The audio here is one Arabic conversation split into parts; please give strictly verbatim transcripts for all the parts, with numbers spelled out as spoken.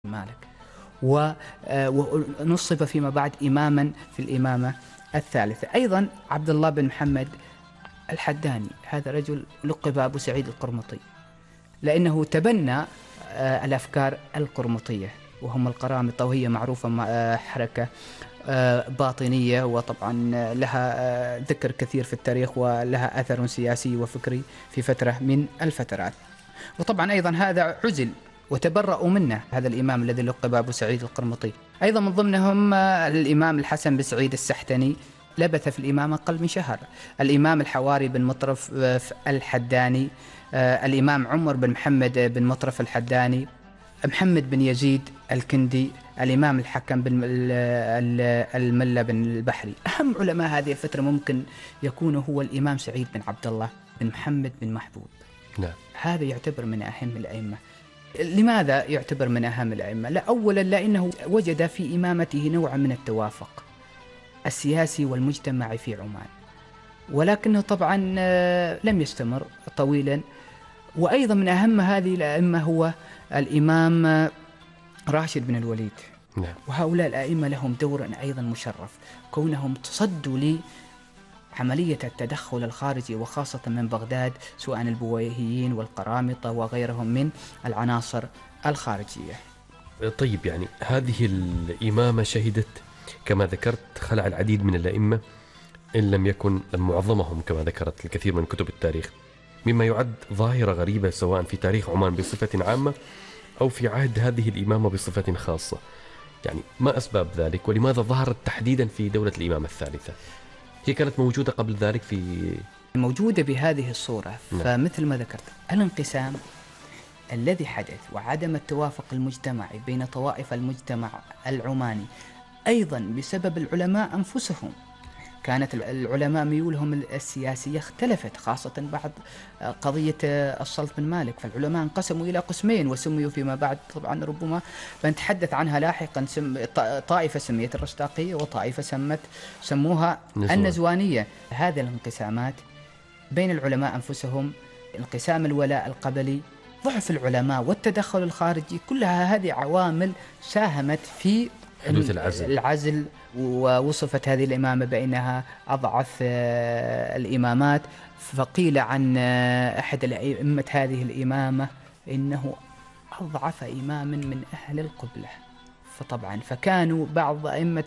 مالك، ونصب فيما بعد إماما في الإمامة الثالثة. أيضا عبد الله بن محمد الحداني، هذا رجل لقب أبو سعيد القرمطي لأنه تبنى الأفكار القرمطية وهم القرامطة، وهي معروفة حركة باطنية، وطبعا لها ذكر كثير في التاريخ ولها أثر سياسي وفكري في فترة من الفترات. وطبعا أيضا هذا عزل وتبرأوا منه هذا الإمام الذي لقب أبو سعيد القرمطي. أيضا من ضمنهم الإمام الحسن بن سعيد السحتني، لبث في الإمامة أقل من شهر. الإمام الحواري بن مطرف الحداني، الإمام عمر بن محمد بن مطرف الحداني، محمد بن يزيد الكندي، الإمام الحكم بن الملا بن البحري. أهم علماء هذه الفترة ممكن يكون هو الإمام سعيد بن عبد الله بن محمد بن محبوب. نعم. هذا يعتبر من أهم الأئمة. لماذا يعتبر من أهم الأئمة؟ لا، أولا لأنه وجد في إمامته نوعا من التوافق السياسي والمجتمعي في عمان، ولكنه طبعا لم يستمر طويلا. وأيضا من أهم هذه الأئمة هو الإمام راشد بن الوليد. نعم. وهؤلاء الأئمة لهم دور أيضا مشرف، كونهم تصدوا لعملية التدخل الخارجي وخاصة من بغداد، سواء البويهيين والقرامطة وغيرهم من العناصر الخارجية. طيب، يعني هذه الإمامة شهدت كما ذكرت خلع العديد من الأئمة، إن لم يكن معظمهم كما ذكرت الكثير من كتب التاريخ، مما يعد ظاهرة غريبة سواء في تاريخ عمان بصفة عامة أو في عهد هذه الإمامة بصفة خاصة. يعني ما أسباب ذلك، ولماذا ظهرت تحديدا في دولة الإمامة الثالثة؟ هي كانت موجودة قبل ذلك في موجودة بهذه الصورة. نعم. فمثل ما ذكرت الانقسام الذي حدث وعدم التوافق المجتمعي بين طوائف المجتمع العماني، أيضا بسبب العلماء أنفسهم. كانت العلماء ميولهم السياسية اختلفت، خاصة بعد قضية السلط بن مالك، فالعلماء انقسموا إلى قسمين وسميوا فيما بعد، طبعا ربما بنتحدث عنها لاحقا، طائفة سميت الرشتاقية وطائفة سمت سموها نزوان. النزوانية. هذه الانقسامات بين العلماء أنفسهم، انقسام الولاء القبلي، ضعف العلماء والتدخل الخارجي، كلها هذه عوامل ساهمت في حدوث العزل. العزل ووصفت هذه الإمامة بأنها أضعف الإمامات. فقيل عن أحد الأئمة هذه الإمامة إنه أضعف إمام من أهل القبلة. فطبعا فكانوا بعض أئمة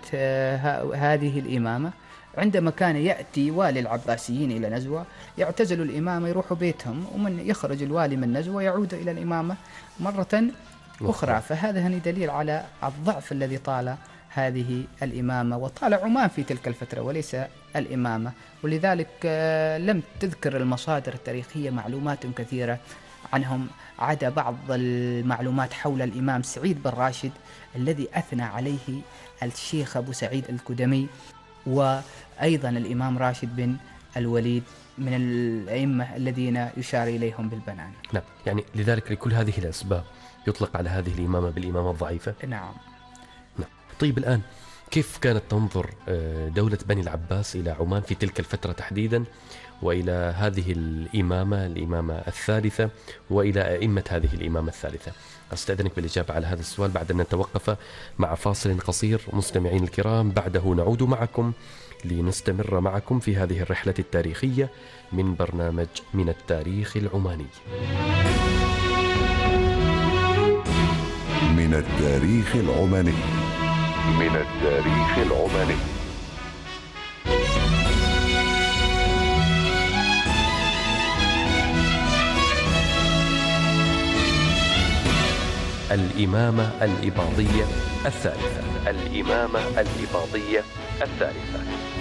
هذه الإمامة عندما كان يأتي والي العباسيين إلى نزوة يعتزلوا الإمامة، يروحوا بيتهم، ومن يخرج الوالي من نزوة يعود إلى الإمامة مرة أخرى. فهذا هني دليل على الضعف الذي طال هذه الإمامة وطال عمان في تلك الفترة وليس الإمامة. ولذلك لم تذكر المصادر التاريخية معلومات كثيرة عنهم، عدا بعض المعلومات حول الإمام سعيد بن راشد الذي أثنى عليه الشيخ أبو سعيد الكدمي، وأيضا الإمام راشد بن الوليد من الأئمة الذين يشار إليهم بالبنان. نعم. يعني لذلك لكل هذه الأسباب يطلق على هذه الإمامة بالإمامة الضعيفة. نعم. نعم. طيب، الآن كيف كانت تنظر دولة بني العباس إلى عمان في تلك الفترة تحديدا، وإلى هذه الإمامة الإمامة الثالثة، وإلى أئمة هذه الإمامة الثالثة؟ أستأذنك بالإجابة على هذا السؤال بعد أن نتوقف مع فاصل قصير. مستمعين الكرام، بعده نعود معكم لنستمر معكم في هذه الرحلة التاريخية من برنامج من التاريخ العماني. من التاريخ العماني. من التاريخ العماني. الإمامة الإباضية الثالثة. الإمامة الإباضية الثالثة.